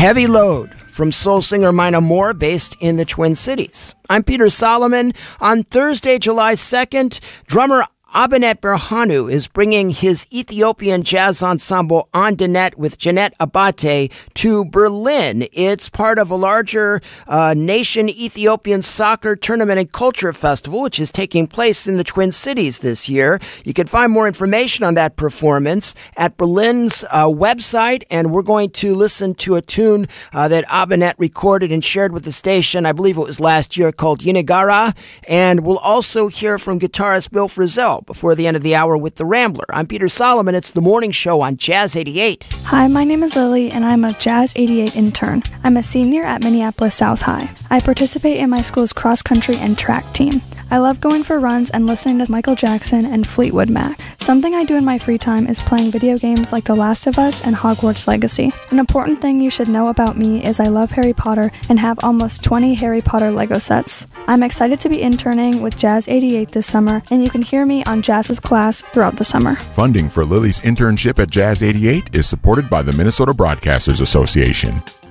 Heavy Load from soul singer Mina Moore, based in the Twin Cities. I'm Peter Solomon. On Thursday, July 2nd, drummer Abinet Berhanu is bringing his Ethiopian jazz ensemble Andanet with Jeanette Abate to Berlin. It's part of a larger nation Ethiopian soccer tournament and culture festival, which is taking place in the Twin Cities this year. You can find more information on that performance at Berlin's website, and we're going to listen to a tune that Abinet recorded and shared with the station, I believe it was last year, called Yinagara, and we'll also hear from guitarist Bill Frisell before the end of the hour with The Rambler. I'm Peter Solomon. It's the morning show on Jazz 88. Hi, my name is Lily, and I'm a Jazz 88 intern. I'm a senior at Minneapolis South High. I participate in my school's cross-country and track team. I love going for runs and listening to Michael Jackson and Fleetwood Mac. Something I do in my free time is playing video games like The Last of Us and Hogwarts Legacy. An important thing you should know about me is I love Harry Potter and have almost 20 Harry Potter Lego sets. I'm excited to be interning with Jazz 88 this summer, and you can hear me on Jazz's class throughout the summer. Funding for Lily's internship at Jazz 88 is supported by the Minnesota Broadcasters Association.